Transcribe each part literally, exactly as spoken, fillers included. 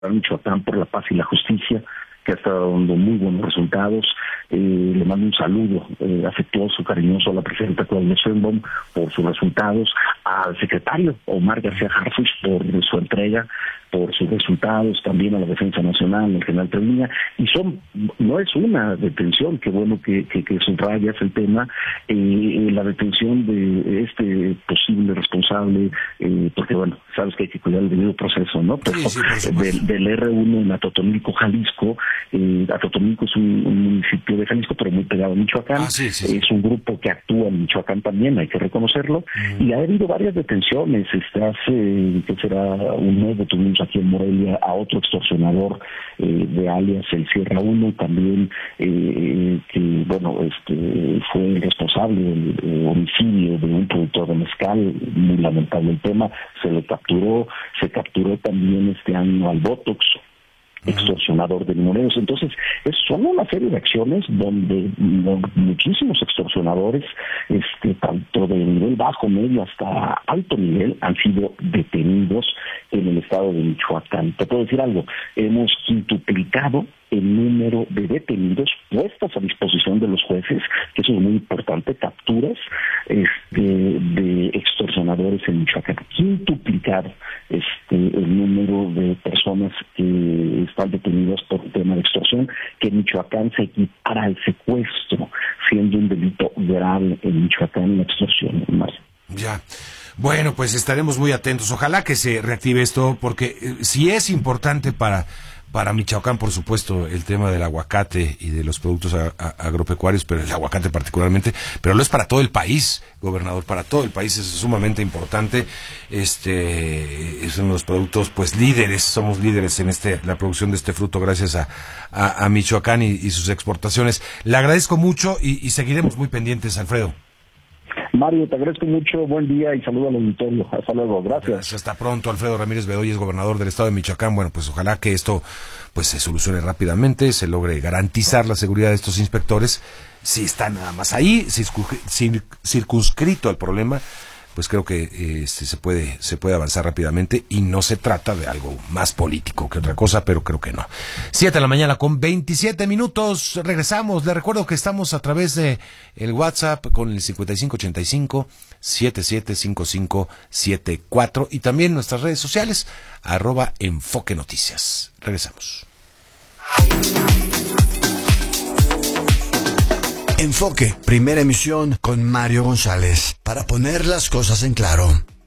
Michoacán por la Paz y la Justicia, que ha estado dando muy buenos resultados. Eh, le mando un saludo eh, afectuoso, cariñoso a la presidenta Claudia Sheinbaum por sus resultados, al secretario Omar García Harfuch por su entrega, por sus resultados, también a la Defensa Nacional, el general Treviña, y son, no es una detención, qué bueno que, que, que subrayas el tema, eh, la detención de este posible responsable, eh, porque bueno, sabes que hay que cuidar el debido proceso, ¿no? Pero sí, sí, del, del erre uno en Atotonilco, Jalisco, eh, Atotonilco es un, un municipio de Jalisco, pero muy pegado a Michoacán, ah, sí, sí, sí. es un grupo que actúa en Michoacán también, hay que reconocerlo, mm. y ha habido varias detenciones, este, hace, que será un mes, tuvimos aquí en Morelia a otro extorsionador eh, de alias el Sierra uno, también eh, que bueno este fue el responsable del eh, homicidio de un productor de mezcal, muy lamentable el tema, se le capturó, se capturó también este año al Botox, extorsionador de limoneros. Entonces, es, son una serie de acciones donde no, muchísimos extorsionadores, este, tanto de nivel bajo, medio hasta alto nivel, han sido detenidos en el estado de Michoacán. Te puedo decir algo, hemos quintuplicado el número de detenidos puestos a disposición de los jueces, que eso es muy importante, capturas este, de extorsionadores en Michoacán, quintuplicado este, el número de personas que están detenidas por el tema de extorsión, que en Michoacán se equipara al secuestro, siendo un delito grave en Michoacán la extorsión. Más. Ya. Bueno, pues estaremos muy atentos. Ojalá que se reactive esto, porque eh, si es importante para Para Michoacán, por supuesto, el tema del aguacate y de los productos a, a, agropecuarios, pero el aguacate particularmente, pero lo es para todo el país, gobernador, para todo el país es sumamente importante. Este es uno de los productos, pues líderes, somos líderes en este la producción de este fruto gracias a, a, a Michoacán y, y sus exportaciones. Le agradezco mucho y, y seguiremos muy pendientes, Alfredo. Mario, te agradezco mucho, buen día y saludo al auditorio. Hasta luego, gracias. Gracias. Hasta pronto. Alfredo Ramírez Bedoya es gobernador del estado de Michoacán. Bueno, pues ojalá que esto pues se solucione rápidamente, se logre garantizar la seguridad de estos inspectores. Si están nada más ahí, circunscrito al problema, pues creo que eh, se puede se puede avanzar rápidamente y no se trata de algo más político que otra cosa, pero creo que no. Siete de la mañana con veintisiete minutos, regresamos. Les recuerdo que estamos a través de el WhatsApp con el cincuenta y cinco ochenta y cinco setenta y siete cincuenta y cinco setenta y cuatro y también nuestras redes sociales, arroba Enfoque Noticias. Regresamos. Enfoque, primera emisión con Mario González, para poner las cosas en claro.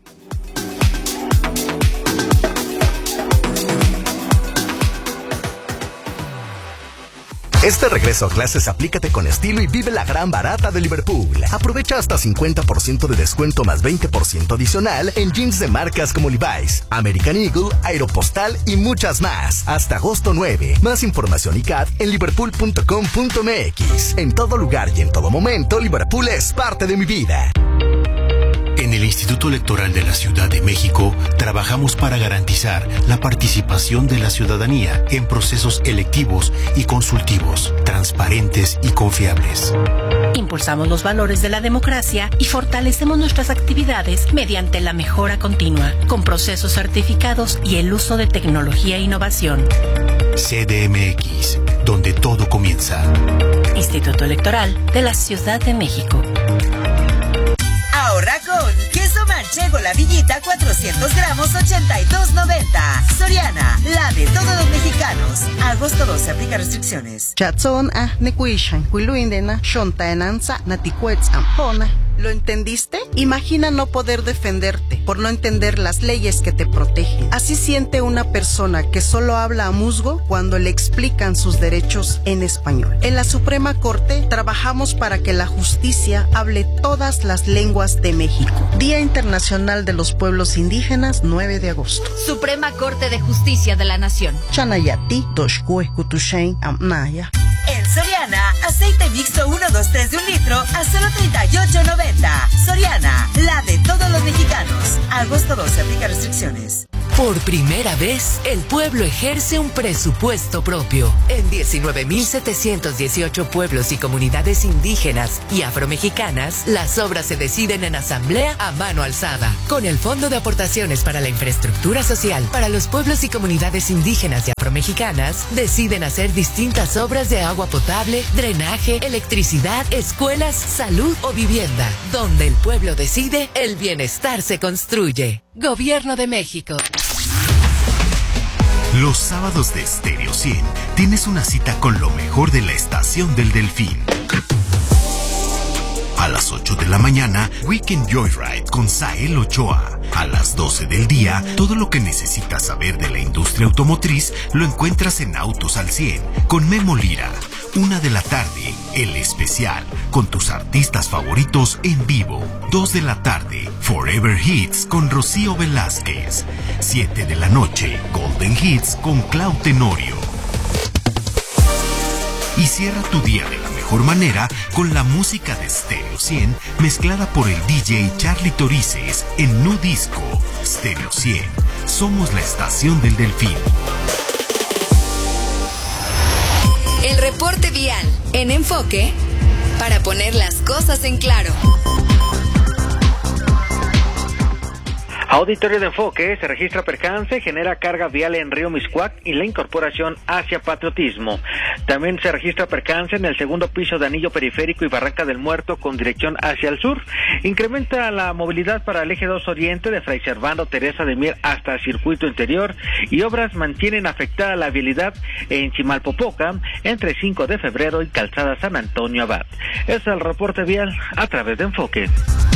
Este regreso a clases aplícate con estilo y vive la gran barata de Liverpool. Aprovecha hasta cincuenta por ciento de descuento más veinte por ciento adicional en jeans de marcas como Levi's, American Eagle, Aeropostal y muchas más. Hasta agosto nueve. Más información y C A D en liverpool punto com punto m x. En todo lugar y en todo momento, Liverpool es parte de mi vida. En el Instituto Electoral de la Ciudad de México trabajamos para garantizar la participación de la ciudadanía en procesos electivos y consultivos, transparentes y confiables. Impulsamos los valores de la democracia y fortalecemos nuestras actividades mediante la mejora continua, con procesos certificados y el uso de tecnología e innovación. C D M X, donde todo comienza. Instituto Electoral de la Ciudad de México. Ahorra con queso manchego La Villita cuatrocientos gramos ochenta y dos noventa. Soriana, la de todos los mexicanos. Agosto doce, aplica restricciones. Chatson ah nekuishan huiluindena shontaenanza natikuetz ampona. ¿Lo entendiste? Imagina no poder defenderte por no entender las leyes que te protegen. Así siente una persona que solo habla a musgo cuando le explican sus derechos en español. En la Suprema Corte trabajamos para que la justicia hable todas las lenguas de México. Día Internacional de los Pueblos Indígenas, nueve de agosto. Suprema Corte de Justicia de la Nación. Chanayati, Toshkue, Kutushain, Amnaya. En Soriana, aceite mixto uno, dos, tres de un litro a solo treinta y ocho noventa. Soriana, la de todos los mexicanos. Agosto doce, aplica restricciones. Por primera vez, el pueblo ejerce un presupuesto propio. En diecinueve mil setecientos dieciocho pueblos y comunidades indígenas y afromexicanas, las obras se deciden en asamblea a mano alzada. Con el Fondo de Aportaciones para la Infraestructura Social para los pueblos y comunidades indígenas y afromexicanas, deciden hacer distintas obras de agua potable, drenaje, electricidad, escuelas, salud o vivienda. Donde el pueblo decide, el bienestar se construye. Gobierno de México. Los sábados de Stereo cien tienes una cita con lo mejor de la Estación del Delfín. A las ocho de la mañana, Weekend Joyride con Sael Ochoa. A las doce del día, todo lo que necesitas saber de la industria automotriz lo encuentras en Autos al cien con Memo Lira. Una de la tarde, El Especial, con tus artistas favoritos en vivo. Dos de la tarde, Forever Hits con Rocío Velázquez. Siete de la noche, Golden Hits con Clau Tenorio. Y cierra tu día de la mejor manera con la música de Stereo cien mezclada por el D J Charlie Torices en Nu Disco. Stereo cien, somos la estación del Delfín. El reporte vial en Enfoque para poner las cosas en claro. Auditorio de Enfoque, se registra percance, genera carga vial en Río Miscuac y la incorporación hacia Patriotismo. También se registra percance en el segundo piso de Anillo Periférico y Barranca del Muerto con dirección hacia el sur. Incrementa la movilidad para el eje dos Oriente de Fray Servando Teresa de Mier hasta Circuito Interior y obras mantienen afectada la vialidad en Chimalpopoca entre cinco de febrero y Calzada San Antonio Abad. Es el reporte vial a través de Enfoque.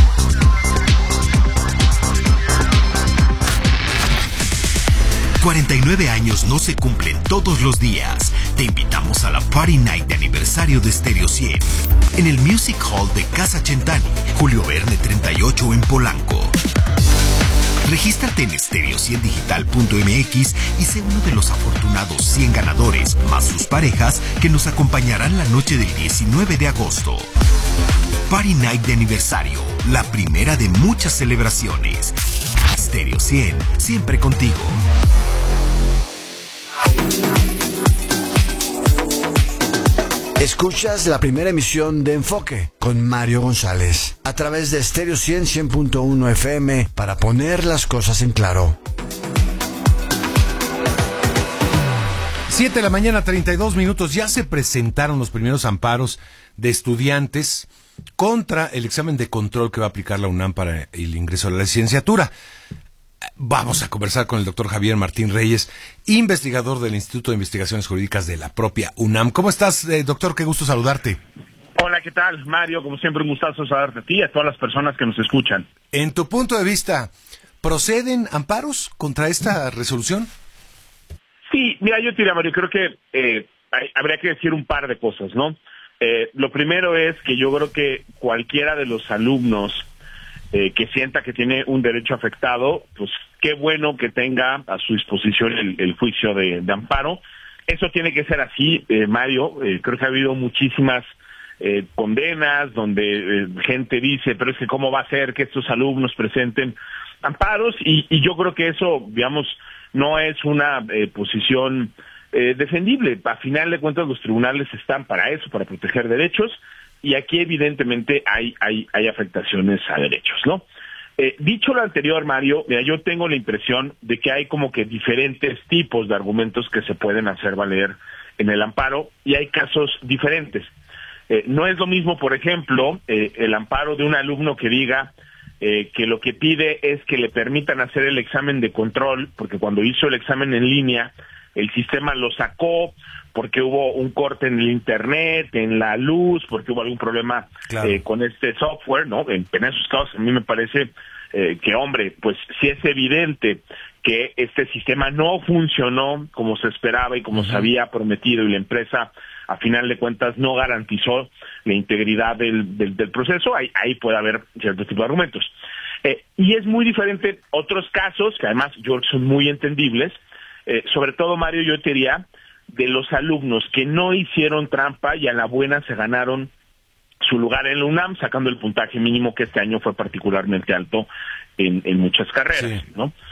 cuarenta y nueve años no se cumplen todos los días. Te invitamos a la Party Night de aniversario de Stereo cien en el Music Hall de Casa Chentani, Julio Verne treinta y ocho en Polanco. Regístrate en stereo cien digital punto m x y sé uno de los afortunados cien ganadores, más sus parejas, que nos acompañarán la noche del diecinueve de agosto. Party Night de aniversario, la primera de muchas celebraciones. Stereo cien, siempre contigo. Escuchas la primera emisión de Enfoque con Mario González a través de Stereo cien, cien punto uno F M para poner las cosas en claro. siete de la mañana, treinta y dos minutos. Ya se presentaron los primeros amparos de estudiantes contra el examen de control que va a aplicar la UNAM para el ingreso a la licenciatura. Vamos a conversar con el doctor Javier Martín Reyes, investigador del Instituto de Investigaciones Jurídicas de la propia UNAM. ¿Cómo estás, eh, doctor? Qué gusto saludarte. Hola, ¿qué tal, Mario? Como siempre, un gustazo saludarte a ti y a todas las personas que nos escuchan. En tu punto de vista, ¿proceden amparos contra esta resolución? Sí, mira, yo te diría, Mario, creo que eh, hay, habría que decir un par de cosas, ¿no? Eh, lo primero es que yo creo que cualquiera de los alumnos Eh, que sienta que tiene un derecho afectado, pues qué bueno que tenga a su disposición el, el juicio de, de amparo. Eso tiene que ser así, eh, Mario. Eh, creo que ha habido muchísimas eh, condenas donde eh, gente dice, pero es que cómo va a ser que estos alumnos presenten amparos, y, y yo creo que eso, digamos, no es una eh, posición eh, defendible. A final de cuentas, los tribunales están para eso, para proteger derechos, y aquí evidentemente hay hay hay afectaciones a derechos, ¿no? Eh, dicho lo anterior, Mario, mira, yo tengo la impresión de que hay como que diferentes tipos de argumentos que se pueden hacer valer en el amparo, y hay casos diferentes. Eh, no es lo mismo, por ejemplo, eh, el amparo de un alumno que diga eh, que lo que pide es que le permitan hacer el examen de control, porque cuando hizo el examen en línea, el sistema lo sacó porque hubo un corte en el internet, en la luz, porque hubo algún problema claro. eh, con este software, ¿no? En, en esos casos a mí me parece eh, que, hombre, pues si es evidente que este sistema no funcionó como se esperaba y como uh-huh. se había prometido, y la empresa a final de cuentas no garantizó la integridad del, del, del proceso, ahí, ahí puede haber ciertos tipos de argumentos. Eh, y es muy diferente otros casos, que además yo creo que son muy entendibles, eh, sobre todo, Mario, yo te diría, de los alumnos que no hicieron trampa y a la buena se ganaron su lugar en la UNAM, sacando el puntaje mínimo que este año fue particularmente alto en, en muchas carreras, sí. ¿no?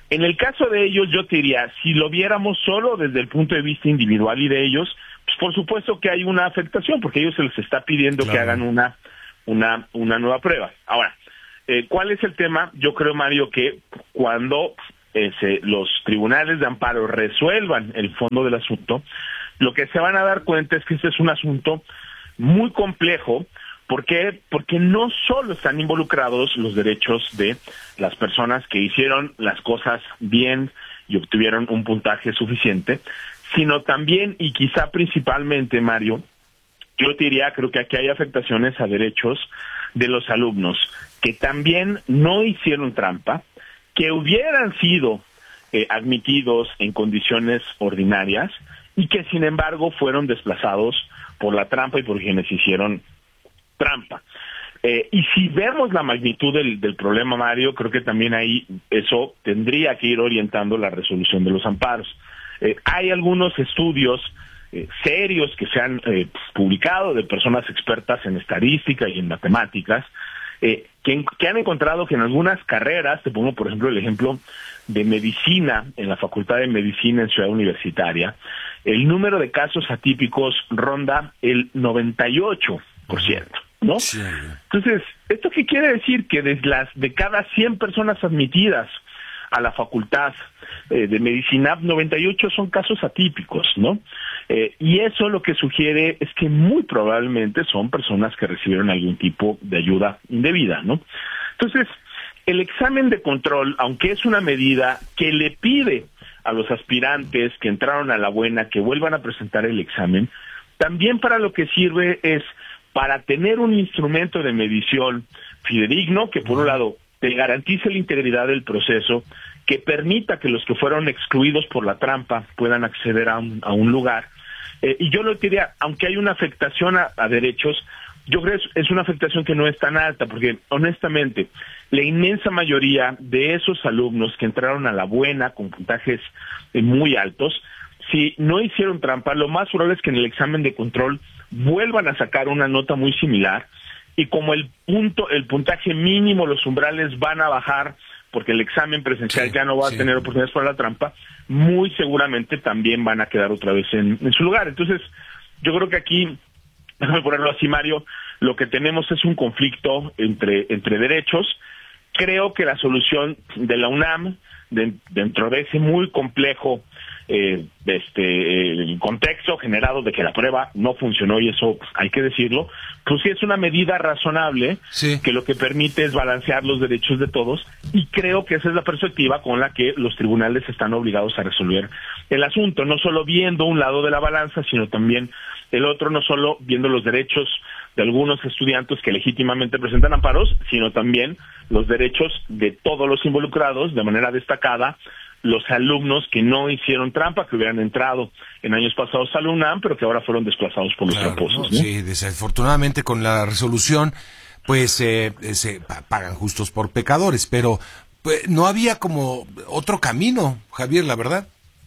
En el caso de ellos, yo te diría, si lo viéramos solo desde el punto de vista individual y de ellos, pues por supuesto que hay una afectación, porque a ellos se les está pidiendo claro. que hagan una, una, una nueva prueba. Ahora, eh, ¿cuál es el tema? Yo creo, Mario, que cuando eh, se, los tribunales de amparo resuelvan el fondo del asunto, lo que se van a dar cuenta es que este es un asunto muy complejo. ¿Por qué? Porque no solo están involucrados los derechos de las personas que hicieron las cosas bien y obtuvieron un puntaje suficiente, sino también, y quizá principalmente, Mario, yo te diría, creo que aquí hay afectaciones a derechos de los alumnos que también no hicieron trampa, que hubieran sido eh, admitidos en condiciones ordinarias y que, sin embargo, fueron desplazados por la trampa y por quienes hicieron trampa. Eh, y si vemos la magnitud del, del problema, Mario, creo que también ahí eso tendría que ir orientando la resolución de los amparos. Eh, hay algunos estudios eh, serios que se han eh, publicado de personas expertas en estadística y en matemáticas, eh, que, que han encontrado que en algunas carreras, te pongo por ejemplo el ejemplo de medicina, en la Facultad de Medicina en Ciudad Universitaria, el número de casos atípicos ronda el noventa y ocho por ciento. ¿No? Sí. Entonces, ¿esto qué quiere decir? Que de las de cada cien personas admitidas a la facultad eh, de medicina, noventa y ocho son casos atípicos, ¿no? Eh, y eso lo que sugiere es que muy probablemente son personas que recibieron algún tipo de ayuda indebida, ¿no? Entonces, el examen de control, aunque es una medida que le pide a los aspirantes que entraron a la buena que vuelvan a presentar el examen, también para lo que sirve es para tener un instrumento de medición fidedigno que, por un lado, te garantice la integridad del proceso, que permita que los que fueron excluidos por la trampa puedan acceder a un, a un lugar. Eh, y yo lo diría, aunque hay una afectación a, a derechos, yo creo que es, es una afectación que no es tan alta, porque, honestamente, la inmensa mayoría de esos alumnos que entraron a la buena con puntajes eh, muy altos, si no hicieron trampa, lo más probable es que en el examen de control vuelvan a sacar una nota muy similar, y como el punto, el puntaje mínimo, los umbrales van a bajar porque el examen presencial sí, ya no va sí. a tener oportunidades para la trampa, muy seguramente también van a quedar otra vez en, en su lugar. Entonces, yo creo que aquí, déjame ponerlo así, Mario, lo que tenemos es un conflicto entre, entre derechos. Creo que la solución de la UNAM, de, dentro de ese muy complejo Eh, este el contexto generado de que la prueba no funcionó, y eso hay que decirlo, pues sí es una medida razonable sí. que lo que permite es balancear los derechos de todos, y creo que esa es la perspectiva con la que los tribunales están obligados a resolver el asunto, no solo viendo un lado de la balanza, sino también el otro, no solo viendo los derechos de algunos estudiantes que legítimamente presentan amparos, sino también los derechos de todos los involucrados, de manera destacada los alumnos que no hicieron trampa, que hubieran entrado en años pasados a la UNAM, pero que ahora fueron desplazados por los claro, tramposos. ¿no? ¿no? Sí, desafortunadamente con la resolución, pues eh, se pagan justos por pecadores, pero pues, no había como otro camino, Javier, la verdad.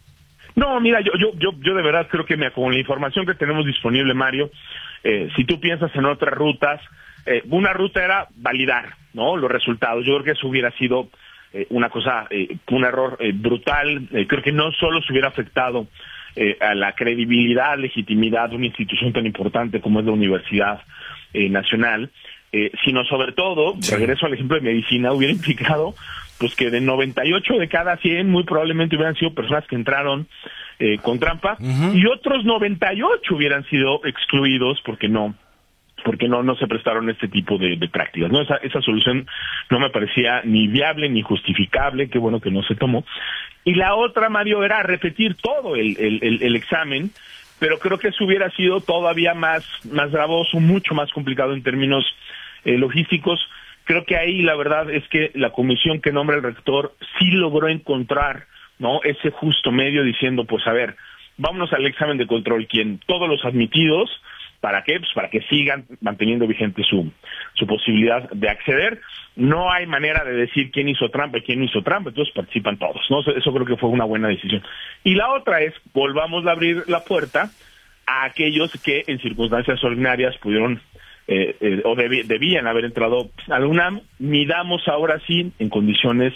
No, mira, yo yo yo, yo de verdad creo que mira, con la información que tenemos disponible, Mario, eh, si tú piensas en otras rutas, eh, una ruta era validar, ¿no? Los resultados. Yo creo que eso hubiera sido Eh, una cosa, eh, un error eh, brutal. Eh, creo que no solo se hubiera afectado eh, a la credibilidad, legitimidad de una institución tan importante como es la Universidad eh, Nacional, eh, sino sobre todo, sí. regreso al ejemplo de medicina, hubiera implicado pues que de noventa y ocho de cada cien muy probablemente hubieran sido personas que entraron eh, con trampa, uh-huh. y otros noventa y ocho hubieran sido excluidos porque no porque no no se prestaron este tipo de, de prácticas, ¿no? Esa, esa solución no me parecía ni viable ni justificable, qué bueno que no se tomó. Y la otra, Mario, era repetir todo el, el, el, el examen, pero creo que eso hubiera sido todavía más, más gravoso, mucho más complicado en términos eh, logísticos. Creo que ahí la verdad es que la comisión que nombra el rector sí logró encontrar, ¿no?, ese justo medio diciendo, pues a ver, vámonos al examen de control, quien todos los admitidos, ¿para qué? Pues para que sigan manteniendo vigente su, su posibilidad de acceder. No hay manera de decir quién hizo trampa y quién no hizo trampa, entonces participan todos, ¿no? Eso, eso creo que fue una buena decisión. Y la otra es, volvamos a abrir la puerta a aquellos que en circunstancias ordinarias pudieron eh, eh, o debi- debían haber entrado a la UNAM. Midamos ahora sí en condiciones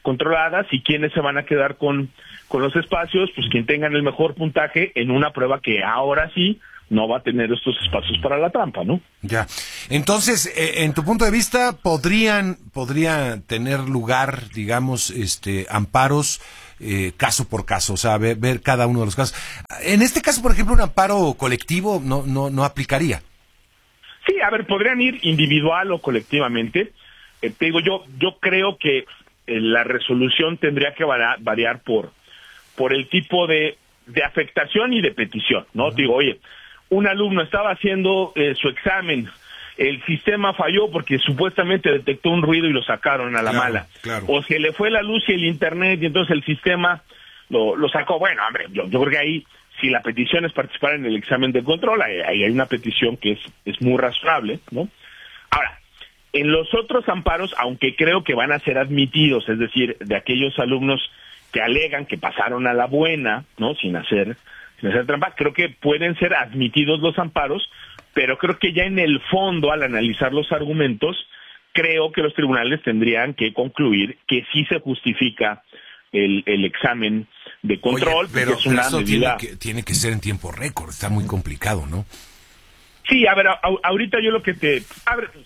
controladas y quiénes se van a quedar con, con los espacios, pues quien tengan el mejor puntaje en una prueba que ahora sí no va a tener estos espacios para la trampa, ¿no? Ya. Entonces, eh, en tu punto de vista, podrían, podrían tener lugar, digamos, este, amparos, eh, caso por caso, o sea, ver, ver cada uno de los casos. En este caso, por ejemplo, un amparo colectivo no, no, no aplicaría. Sí, a ver, podrían ir individual o colectivamente. Eh, te digo, yo, yo creo que eh, la resolución tendría que variar, variar por, por el tipo de, de afectación y de petición, ¿no? Uh-huh. Digo, oye, un alumno estaba haciendo eh, su examen, el sistema falló porque supuestamente detectó un ruido y lo sacaron a la claro, mala. Claro. O se le fue la luz y el internet y entonces el sistema lo, lo sacó. Bueno, hombre, yo, yo creo que ahí, si la petición es participar en el examen de control, ahí, ahí hay una petición que es, es muy razonable, ¿no? Ahora, en los otros amparos, aunque creo que van a ser admitidos, es decir, de aquellos alumnos que alegan que pasaron a la buena, ¿no? Sin hacer... sin hacer trampa, creo que pueden ser admitidos los amparos, pero creo que ya en el fondo, al analizar los argumentos, creo que los tribunales tendrían que concluir que sí se justifica el, el examen de control. Oye, pero, es una pero eso medida... tiene que, tiene que ser en tiempo récord, está muy complicado, ¿no? Sí, a ver, a, a, ahorita yo lo que te... A ver,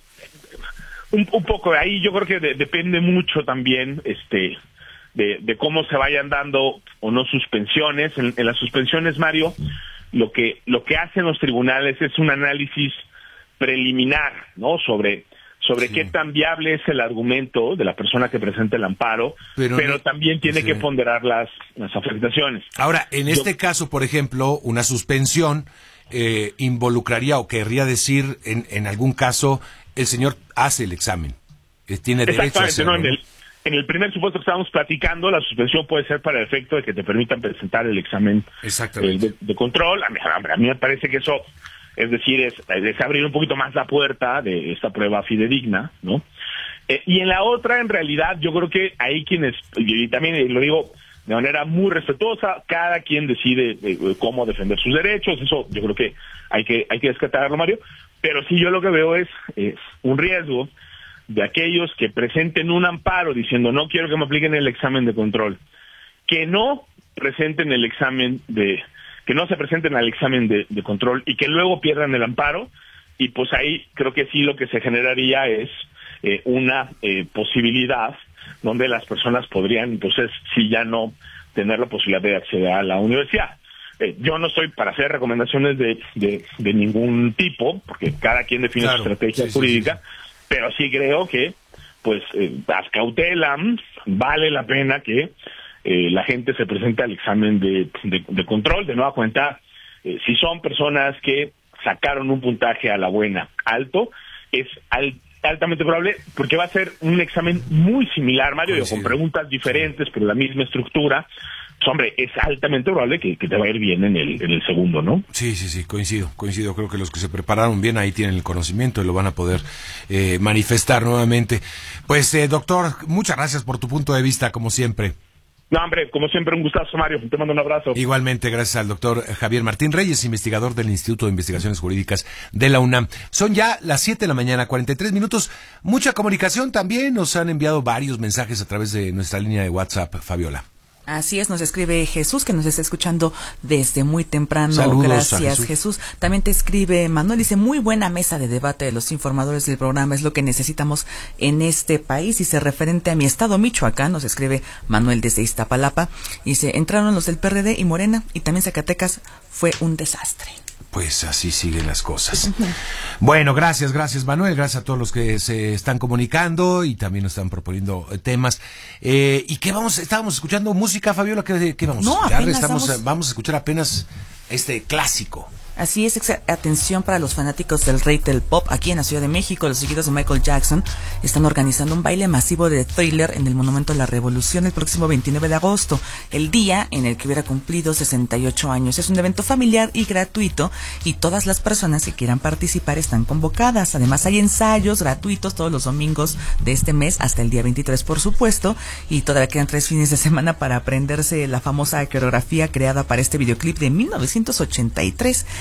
un, un poco de ahí, yo creo que de, depende mucho también, este... De, de cómo se vayan dando o no suspensiones. En, en las suspensiones, Mario, lo que lo que hacen los tribunales es un análisis preliminar, ¿no? Sobre sobre sí. qué tan viable es el argumento de la persona que presenta el amparo, pero, pero no, también tiene sí. que ponderar las, las afectaciones. Ahora, en Yo, este caso, por ejemplo, una suspensión eh, involucraría o querría decir, en, en algún caso, el señor hace el examen, eh, tiene derecho a hacerlo, ¿no? En el, En el primer supuesto que estábamos platicando, la suspensión puede ser para el efecto de que te permitan presentar el examen eh, de, de control. A mí, a mí me parece que eso, es decir, es, es abrir un poquito más la puerta de esta prueba fidedigna, ¿no? Eh, y en la otra, en realidad, yo creo que hay quienes, y también lo digo de manera muy respetuosa, cada quien decide eh, cómo defender sus derechos, eso yo creo que hay que hay que descartarlo, Mario, pero sí yo lo que veo es eh, un riesgo de aquellos que presenten un amparo diciendo no quiero que me apliquen el examen de control, que no presenten el examen de, que no se presenten al examen de, de control y que luego pierdan el amparo, y pues ahí creo que sí lo que se generaría es eh, una eh, posibilidad donde las personas podrían, entonces sí ya no tener la posibilidad de acceder a la universidad. Eh, yo no estoy para hacer recomendaciones de, de, de ningún tipo, porque cada quien define claro, su estrategia sí, jurídica, sí, sí, sí. Pero sí creo que, pues, eh, tras cautela, vale la pena que eh, la gente se presente al examen de, de, de control. De nueva cuenta, eh, si son personas que sacaron un puntaje a la buena alto, es al, altamente probable, porque va a ser un examen muy similar, Mario, sí, sí. con preguntas diferentes, pero la misma estructura. Hombre, es altamente probable que, que te va a ir bien en el, en el segundo, ¿no? Sí, sí, sí, coincido, coincido. Creo que los que se prepararon bien ahí tienen el conocimiento y lo van a poder eh, manifestar nuevamente. Pues, eh, doctor, muchas gracias por tu punto de vista, como siempre. No, hombre, como siempre, un gustazo, Mario. Te mando un abrazo. Igualmente, gracias al doctor Javier Martín Reyes, investigador del Instituto de Investigaciones Jurídicas de la UNAM. Son ya las siete de la mañana, cuarenta y tres minutos. Mucha comunicación también. Nos han enviado varios mensajes a través de nuestra línea de WhatsApp, Fabiola. Así es, nos escribe Jesús, que nos está escuchando desde muy temprano. Saludos. Gracias, Jesús. Jesús. También te escribe Manuel, dice, muy buena mesa de debate de los informadores del programa, es lo que necesitamos en este país. Dice, referente a mi estado, Michoacán, nos escribe Manuel desde Iztapalapa. Dice, entraron los del P R D y Morena, y también Zacatecas fue un desastre. Pues así siguen las cosas. Bueno, gracias, gracias Manuel, gracias a todos los que se están comunicando y también nos están proponiendo temas. Eh, ¿Y qué vamos? Estábamos escuchando música, Fabiola, ¿qué, qué vamos no, a escuchar? Estamos, estamos, vamos a escuchar apenas este clásico. Así es, atención para los fanáticos del rey del pop. Aquí en la Ciudad de México, los seguidores de Michael Jackson están organizando un baile masivo de Thriller en el Monumento a la Revolución el próximo veintinueve de agosto, el día en el que hubiera cumplido sesenta y ocho años. Es un evento familiar y gratuito y todas las personas que quieran participar están convocadas. Además hay ensayos gratuitos todos los domingos de este mes hasta el día veintitrés, por supuesto, y todavía quedan tres fines de semana para aprenderse la famosa coreografía creada para este videoclip de mil novecientos ochenta y tres.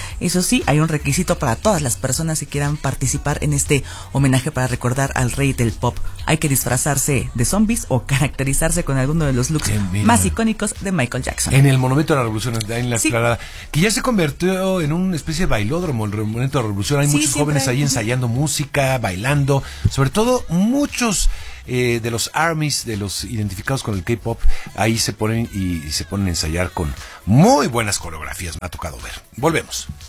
Eso sí, hay un requisito para todas las personas que quieran participar en este homenaje para recordar al rey del pop. Hay que disfrazarse de zombies o caracterizarse con alguno de los looks más icónicos de Michael Jackson. En el Monumento a la Revolución, en la sí. Explanada, que ya se convirtió en una especie de bailódromo, el Monumento a la Revolución. Hay sí, muchos jóvenes hay. ahí ensayando música, bailando, sobre todo muchos eh, de los armies, de los identificados con el K-pop, ahí se ponen y, y se ponen a ensayar con muy buenas coreografías, me ha tocado ver. Volvemos.